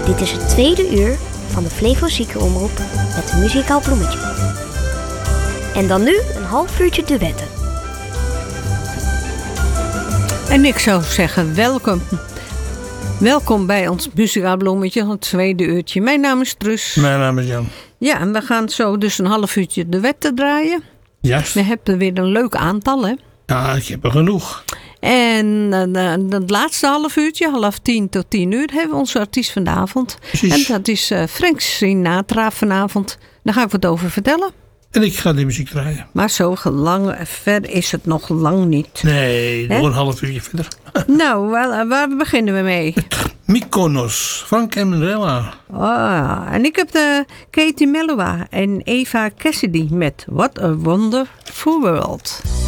Dit is het tweede uur van de Flevo Ziekenomroep met een muzikaal bloemetje. En dan nu een half uurtje duetten. En ik zou zeggen, welkom bij ons muzikaal bloemetje, het tweede uurtje. Mijn naam is Trus. Mijn naam is Jan. Ja, en we gaan zo dus een half uurtje duetten draaien. Juist. We hebben weer een leuk aantal, hè? Ja, ik heb er genoeg. En het laatste half uurtje, 9:30 tot 10:00, hebben we onze artiest van de avond. Precies. En dat is Frank Sinatra vanavond. Daar ga ik wat over vertellen. En ik ga de muziek draaien. Maar zo ver is het nog lang niet. Nee, nog een half uurtje verder. Nou, waar beginnen we mee? Mykonos, Frank en Mirella. En ik heb de Katie Melua en Eva Cassidy met What a Wonderful World.